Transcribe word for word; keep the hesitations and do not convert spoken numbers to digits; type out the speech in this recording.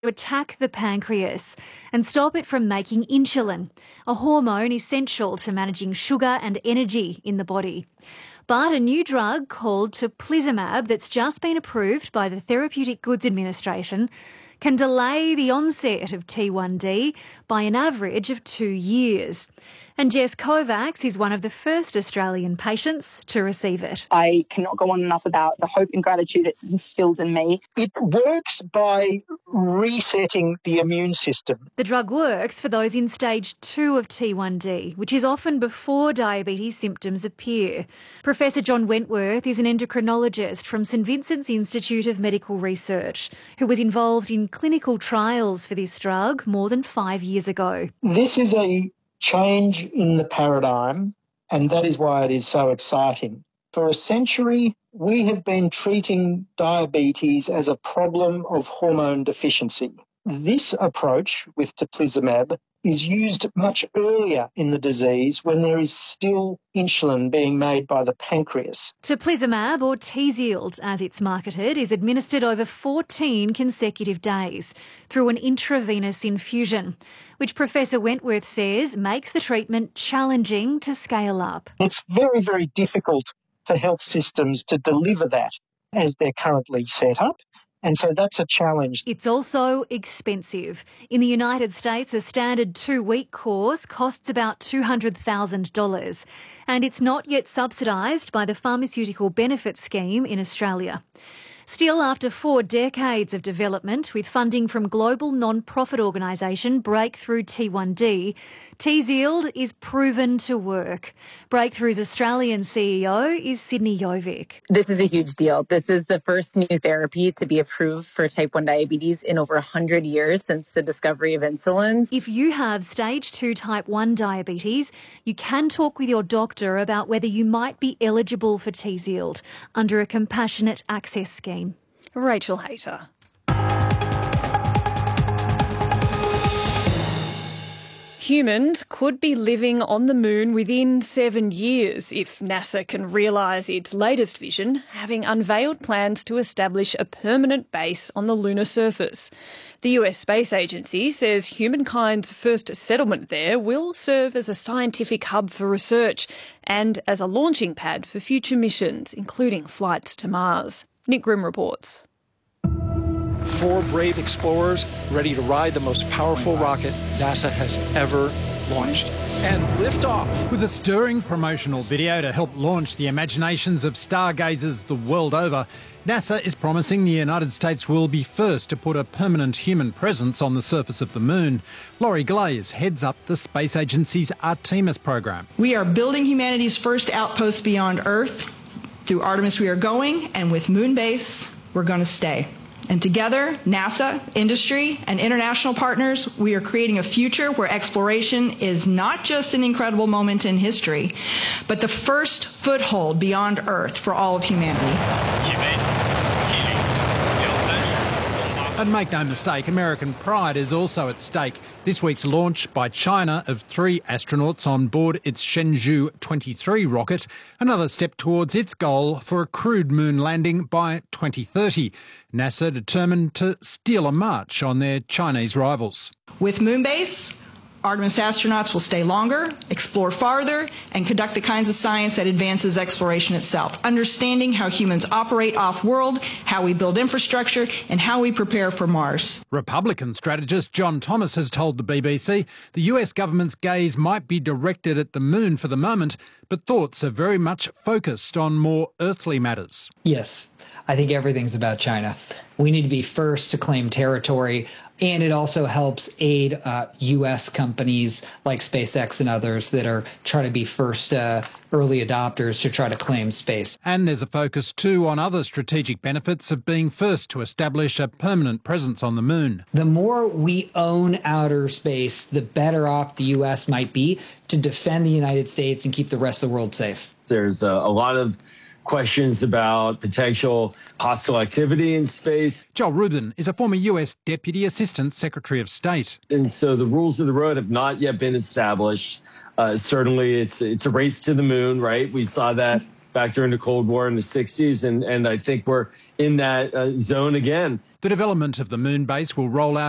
to attack the pancreas and stop it from making insulin, a hormone essential to managing sugar and energy in the body. But a new drug called teplizumab that's just been approved by the Therapeutic Goods Administration can delay the onset of T one D by an average of two years. And Jess Kovacs is one of the first Australian patients to receive it. I cannot go on enough about the hope and gratitude it's instilled in me. It works by resetting the immune system. The drug works for those in stage two of T one D, which is often before diabetes symptoms appear. Professor John Wentworth is an endocrinologist from St Vincent's Institute of Medical Research, who was involved in clinical trials for this drug more than five years ago. This is a change in the paradigm, and that is why it is so exciting. For a century, we have been treating diabetes as a problem of hormone deficiency. This approach with teplizumab is used much earlier in the disease when there is still insulin being made by the pancreas. Teplizumab, or Tzield as it's marketed, is administered over fourteen consecutive days through an intravenous infusion, which Professor Wentworth says makes the treatment challenging to scale up. It's very, very difficult for health systems to deliver that as they're currently set up. And so that's a challenge. It's also expensive. In the United States, a standard two-week course costs about two hundred thousand dollars, and it's not yet subsidised by the Pharmaceutical Benefits Scheme in Australia. Still, after four decades of development with funding from global non-profit organisation Breakthrough T one D, Tzield is proven to work. Breakthrough's Australian C E O is Sydney Jovic. This is a huge deal. This is the first new therapy to be approved for type one diabetes in over one hundred years since the discovery of insulins. If you have stage two type one diabetes, you can talk with your doctor about whether you might be eligible for Tzield under a compassionate access scheme. Rachel Hayter. Humans could be living on the moon within seven years if NASA can realise its latest vision, having unveiled plans to establish a permanent base on the lunar surface. The U S Space Agency says humankind's first settlement there will serve as a scientific hub for research and as a launching pad for future missions, including flights to Mars. Nick Grimm reports. Four brave explorers ready to ride the most powerful rocket NASA has ever launched. And liftoff. With a stirring promotional video to help launch the imaginations of stargazers the world over, NASA is promising the United States will be first to put a permanent human presence on the surface of the moon. Laurie Glaze heads up the Space Agency's Artemis program. We are building humanity's first outpost beyond Earth. Through Artemis we are going, and with Moonbase we're going to stay. And together, NASA, industry, and international partners, we are creating a future where exploration is not just an incredible moment in history, but the first foothold beyond Earth for all of humanity. And make no mistake, American pride is also at stake. This week's launch by China of three astronauts on board its Shenzhou twenty-three rocket, another step towards its goal for a crewed moon landing by twenty thirty. NASA determined to steal a march on their Chinese rivals. With Moonbase, Artemis astronauts will stay longer, explore farther, and conduct the kinds of science that advances exploration itself, understanding how humans operate off-world, how we build infrastructure, and how we prepare for Mars. Republican strategist John Thomas has told the B B C the U S government's gaze might be directed at the moon for the moment, but thoughts are very much focused on more earthly matters. Yes, I think everything's about China. We need to be first to claim territory, and it also helps aid uh, U S companies like SpaceX and others that are trying to be first uh, early adopters to try to claim space. And there's a focus too on other strategic benefits of being first to establish a permanent presence on the moon. The more we own outer space, the better off the U S might be to defend the United States and keep the rest of the world safe. There's a, a lot of questions about potential hostile activity in space. Joel Rubin is a former U S Deputy Assistant Secretary of State. And so the rules of the road have not yet been established. Uh, certainly, it's it's a race to the moon, right? We saw that back during the Cold War in the sixties, and, and I think we're in that uh, zone again. The development of the moon base will roll out